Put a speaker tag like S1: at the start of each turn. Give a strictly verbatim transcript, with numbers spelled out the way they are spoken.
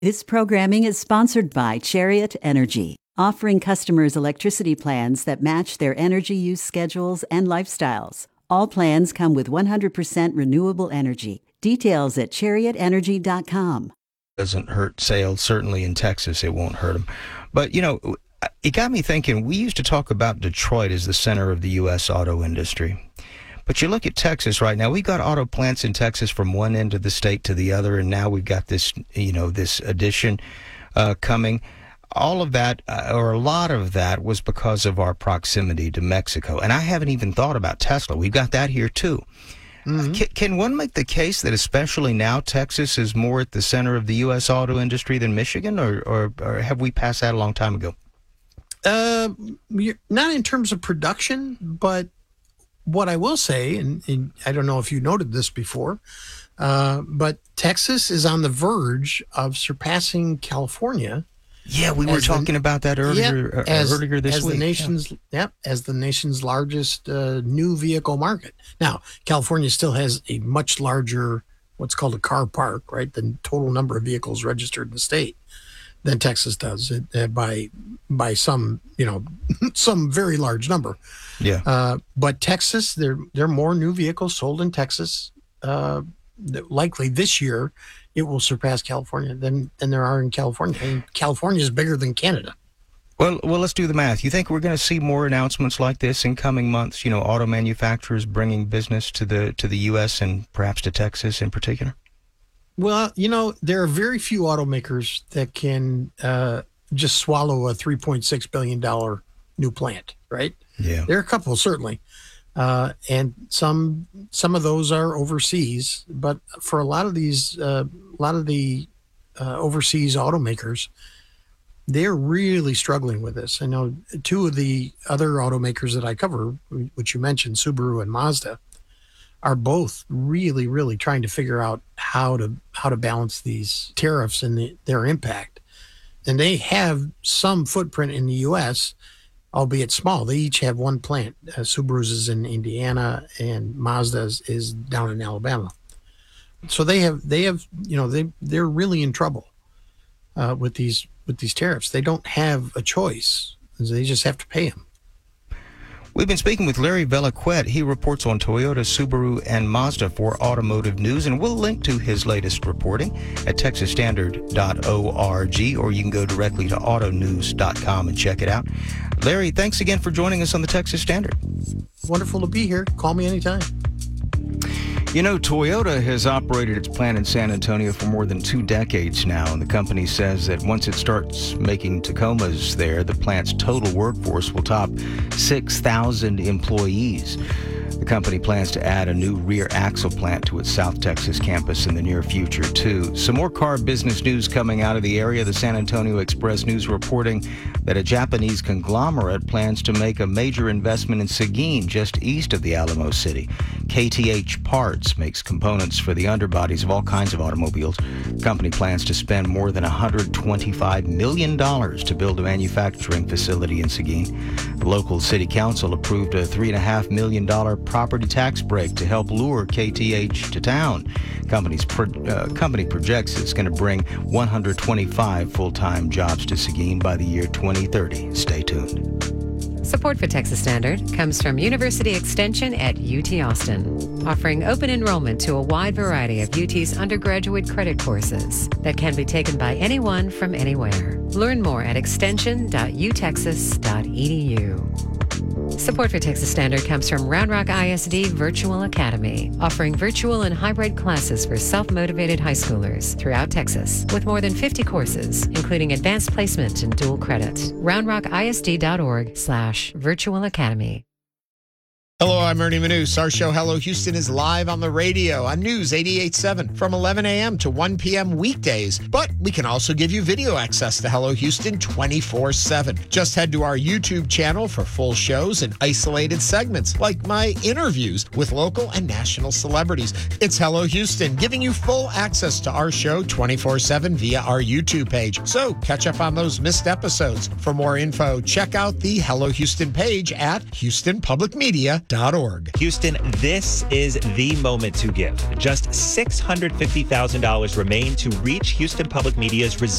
S1: This programming is sponsored by Chariot Energy, offering customers electricity plans that match their energy use schedules and lifestyles. All plans come with one hundred percent renewable energy. Details at chariot energy dot com.
S2: Doesn't hurt sales. Certainly in Texas, it won't hurt them. But, you know, it got me thinking, we used to talk about Detroit as the center of the U S auto industry. But you look at Texas right now, we've got auto plants in Texas from one end of the state to the other, and now we've got this, you know, this addition uh, coming. All of that, uh, or a lot of that, was because of our proximity to Mexico. And I haven't even thought about Tesla. We've got that here, too. Mm-hmm. Uh, can, can one make the case that especially now Texas is more at the center of the U S auto industry than Michigan, or, or, or have we passed that a long time ago?
S3: Uh, not in terms of production, but what I will say, and, and I don't know if you noted this before, uh, but Texas is on the verge of surpassing California.
S2: Yeah, we were talking the, about that earlier
S3: yeah, as,
S2: earlier this
S3: as
S2: week.
S3: The nation's, yeah. Yep, as the nation's largest uh, new vehicle market. Now, California still has a much larger, what's called a car park, right? The total number of vehicles registered in the state than Texas does, uh, by by some, you know, some very large number.
S2: Yeah.
S3: Uh, but Texas, there there are more new vehicles sold in Texas. Uh, likely this year, it will surpass California than than there are in California. And California is bigger than Canada.
S2: Well, well, let's do the math. You think we're going to see more announcements like this in coming months? You know, auto manufacturers bringing business to the to the U S and perhaps to Texas in particular?
S3: Well, you know, there are very few automakers that can uh, just swallow a three point six billion dollars new plant, right?
S2: Yeah.
S3: There are a couple, certainly. Uh, and some some of those are overseas. But for a lot of these, uh, a lot of the uh, overseas automakers, they're really struggling with this. I know two of the other automakers that I cover, which you mentioned, Subaru and Mazda, are both really, really trying to figure out how to how to balance these tariffs and the, their impact. And they have some footprint in the U S, albeit small. They each have one plant. Uh, Subaru's is in Indiana, and Mazda's is down in Alabama. So they have they have you know they they're really in trouble uh, with these with these tariffs. They don't have a choice. They just have to pay them.
S2: We've been speaking with Larry Velaquette. He reports on Toyota, Subaru, and Mazda for Automotive News, and we'll link to his latest reporting at texas standard dot org, or you can go directly to auto news dot com and check it out. Larry, thanks again for joining us on the Texas Standard.
S3: Wonderful to be here. Call me anytime.
S2: You know, Toyota has operated its plant in San Antonio for more than two decades now, and the company says that once it starts making Tacomas there, the plant's total workforce will top six thousand employees. The company plans to add a new rear axle plant to its South Texas campus in the near future, too. Some more car business news coming out of the area. The San Antonio Express News reporting that a Japanese conglomerate plans to make a major investment in Seguin, just east of the Alamo City. K T H Parts makes components for the underbodies of all kinds of automobiles. The company plans to spend more than one hundred twenty-five million dollars to build a manufacturing facility in Seguin. The local city council approved a three point five million dollars property tax break to help lure K T H to town. Company's pro, uh, company projects it's going to bring one hundred twenty-five full-time jobs to Seguin by the year twenty thirty. Stay tuned.
S4: Support for Texas Standard comes from University Extension at U T Austin, offering open enrollment to a wide variety of U T's undergraduate credit courses that can be taken by anyone from anywhere. Learn more at extension dot u texas dot e d u. Support for Texas Standard comes from Round Rock I S D Virtual Academy, offering virtual and hybrid classes for self-motivated high schoolers throughout Texas, with more than fifty courses, including advanced placement and dual credit. round rock I S D dot org slash virtual academy.
S5: Hello, I'm Ernie Manous. Our show, Hello Houston, is live on the radio on News eighty-eight point seven from eleven a.m. to one p.m. weekdays. But we can also give you video access to Hello Houston twenty-four seven. Just head to our YouTube channel for full shows and isolated segments, like my interviews with local and national celebrities. It's Hello Houston, giving you full access to our show twenty-four seven via our YouTube page. So catch up on those missed episodes. For more info, check out the Hello Houston page at houston public media dot org.
S6: Houston, this is the moment to give. Just six hundred fifty thousand dollars remain to reach Houston Public Media's